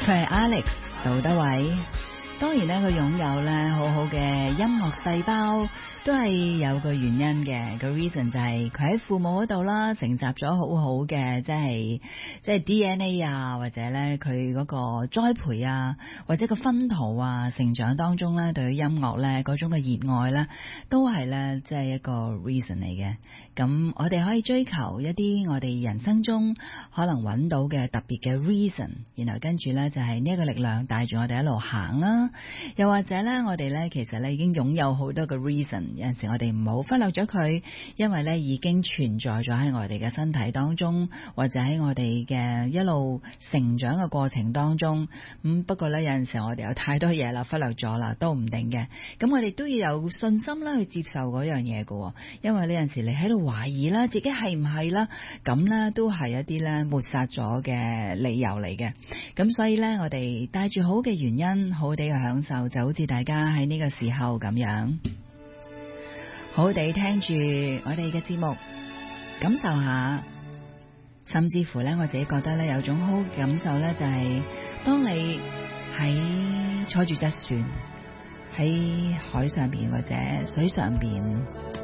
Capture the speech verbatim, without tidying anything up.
佢係 Alex 杜德偉，當然咧佢擁有咧好好嘅音樂細胞，都係有個原因嘅。個 reason 就係佢喺父母嗰度啦，承襲咗好好嘅，即係即係 D N A 啊，或者咧佢嗰個栽培啊，或者個薰陶啊，成長當中咧對於音樂咧嗰種嘅熱愛咧，都係咧即係一個 reason 嚟嘅。咁我哋可以追求一啲我哋人生中可能揾到嘅特別嘅 reason， 然後跟住咧就係呢一個力量帶住我哋一路行啦。又或者咧我哋咧其實咧已經擁有好多個 reason， 有陣時我哋唔好忽略咗佢，因為咧已經存在咗喺我哋嘅身體當中，或者喺我哋嘅一路成長嘅過程當中。咁、嗯、不過咧有陣時我哋有太多嘢啦，忽略咗啦，都唔定嘅。咁我哋都要有信心啦，去接受嗰樣嘢嘅。因為呢陣時你喺度懷疑啦，自己係唔係啦，咁咧都係一啲咧抹殺咗嘅理由嚟嘅。咁所以咧，我哋帶住好嘅原因，好好地去享受，就好似大家喺呢個時候咁樣，好好地聽住我哋嘅節目，感受下。甚至乎咧，我自己覺得咧有種好嘅感受咧，就係當你喺坐住隻船喺海上邊或者水上邊。